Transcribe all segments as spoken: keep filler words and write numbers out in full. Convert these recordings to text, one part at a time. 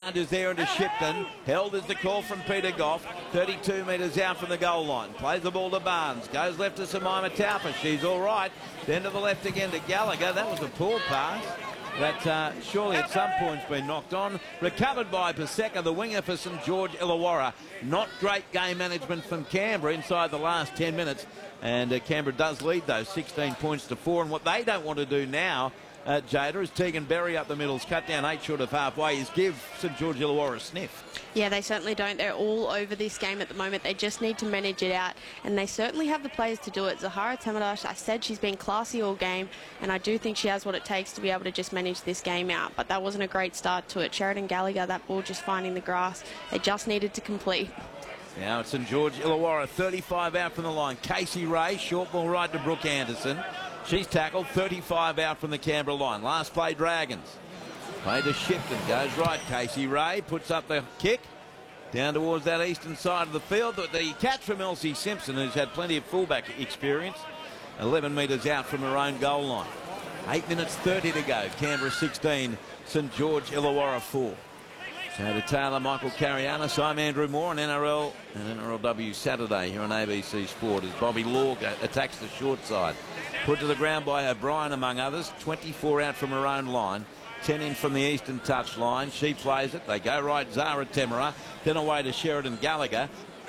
is there into Shipton. Held is the call from Peter Goff. thirty-two metres out from the goal line. Plays the ball to Barnes. Goes left to Samaima Taufa. She's all right. Then to the left again to Gallagher. That was a poor pass. That uh, surely at some point's been knocked on. Recovered by Paseka, the winger for St George Illawarra. Not great game management from Canberra inside the last ten minutes. And uh, Canberra does lead, though, sixteen points to four. And what they don't want to do now, uh, Jada, is Tegan Berry up the middle, cut down eight short of halfway, is give St George Illawarra a sniff. Yeah, they certainly don't. They're all over this game at the moment. They just need to manage it out, and they certainly have the players to do it. Zahara Temadash, I said she's been classy all game, and I do think she has what it takes to be able to just manage this game out, but that wasn't a great start to it. Sheridan Gallagher, that ball just finding the grass. They just needed to complete. Now it's St George Illawarra, thirty-five out from the line. Casey Ray, short ball right to Brooke Anderson. She's tackled, thirty-five out from the Canberra line. Last play, Dragons. Play to Shipton, goes right. Casey Ray puts up the kick down towards that eastern side of the field. The catch from Elsie Simpson, who's had plenty of fullback experience. eleven metres out from her own goal line. eight minutes thirty to go. Canberra sixteen, St George Illawarra four. So to Taylor, Michael Carianis, I'm Andrew Moore on N R L and N R L W Saturday here on A B C Sport as Bobby Law attacks the short side. Put to the ground by O'Brien among others. twenty-four out from her own line. ten in from the eastern touch line. She plays it. They go right, Zara Temera. Then away to Sheridan Gallagher.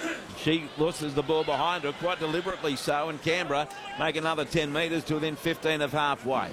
She loses the ball behind her, quite deliberately so, and Canberra make another ten metres to within fifteen of halfway.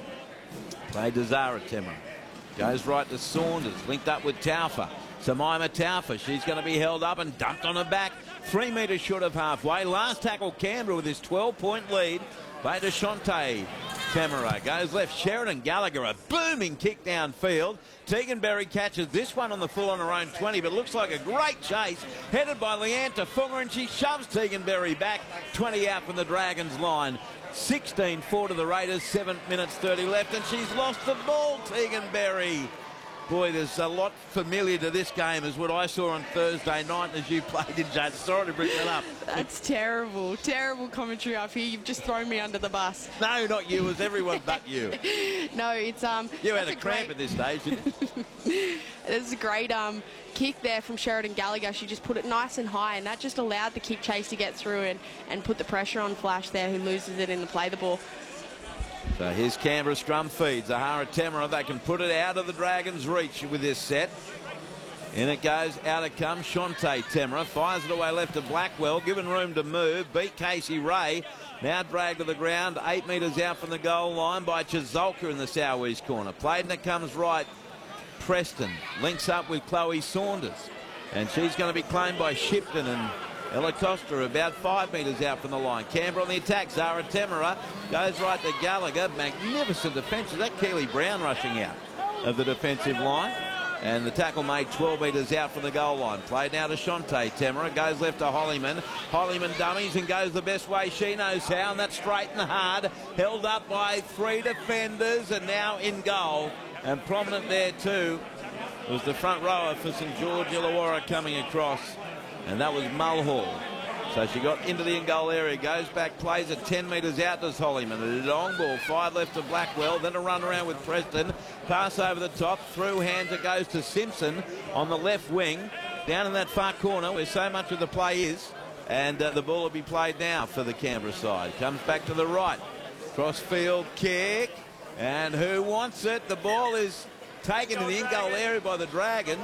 Play to Zara Temera. Goes right to Saunders, linked up with Taufa. Samaima Taufa, she's going to be held up and dumped on her back. Three metres short of halfway. Last tackle Canberra with his twelve point lead. Play to Shante Temera. Goes left, Sheridan Gallagher, a booming kick downfield. Tegan Berry catches this one on the full on her own twenty, but looks like a great chase. Headed by Leanne Tafunga, and she shoves Tegan Berry back. twenty out from the Dragons line. sixteen four to the Raiders, seven minutes thirty left, and she's lost the ball, Tegan Berry. Boy, there's a lot familiar to this game as what I saw on Thursday night as you played in, Jade. Sorry to bring that up. That's terrible, terrible commentary up here. You've just thrown me under the bus. No, not you. It was everyone but you. No, it's... um. You had a, a cramp great... at this stage, didn't you? There's a great um, kick there from Sheridan Gallagher. She just put it nice and high, and that just allowed the kick chase to get through and, and put the pressure on Flash there, who loses it in the play the ball. So here's Canberra scrum feed. Zahara Temera, they can put it out of the Dragons' reach with this set. In it goes, out it comes. Shante Temera fires it away left to Blackwell, given room to move. Beat Casey Ray. Now dragged to the ground, eight metres out from the goal line by Chizolka in the southeast corner. Played and it comes right. Preston links up with Chloe Saunders. And she's going to be claimed by Shipton, and Ella Costa about five metres out from the line. Canberra on the attack. Zara Temera goes right to Gallagher. Magnificent defence. Is that Keely Brown rushing out of the defensive line? And the tackle made twelve metres out from the goal line. Played now to Shante Temera. Goes left to Hollyman. Hollyman dummies and goes the best way she knows how, and that's straight and hard. Held up by three defenders and now in goal. And prominent there too was the front rower for St George Illawarra coming across. And that was Mulhall. So she got into the in-goal area, goes back, plays it ten metres out to Hollyman. A long ball, five left to Blackwell, then a run around with Preston. Pass over the top, through hands it goes to Simpson on the left wing, down in that far corner where so much of the play is. And uh, the ball will be played now for the Canberra side. Comes back to the right. Cross-field kick. And who wants it? The ball is taken in the in-goal area by the Dragons.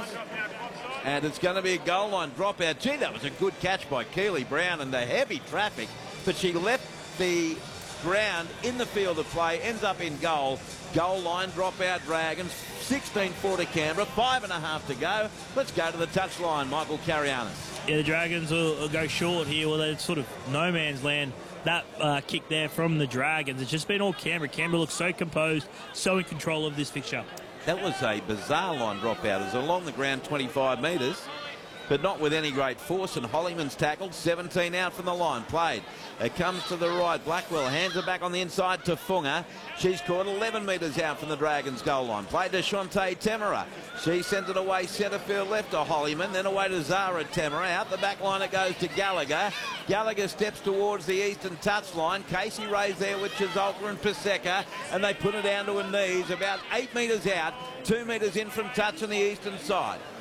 And it's going to be a goal line dropout. Gee, that was a good catch by Keely Brown and the heavy traffic. But she left the ground in the field of play, ends up in goal. Goal line dropout Dragons. sixteen four to Canberra. Five and a half to go. Let's go to the touch line. Michael Carianis. Yeah, the Dragons will, will go short here. Well, it's sort of no man's land. That uh, kick there from the Dragons. It's just been all Canberra. Canberra looks so composed, so in control of this fixture. That was a bizarre line dropout. It was along the ground twenty-five metres, but not with any great force. And Hollyman's tackled, seventeen out from the line. Played. It comes to the right. Blackwell hands it back on the inside to Funga. She's caught eleven metres out from the Dragons' goal line. Played to Shante Temera. She sends it away centre field left to Hollyman, then away to Zara Temera. Out the back line it goes to Gallagher. Gallagher steps towards the eastern touch line. Casey Ray's there with Chizolka and Paseka, and they put it down to her knees about eight metres out, two metres in from touch on the eastern side.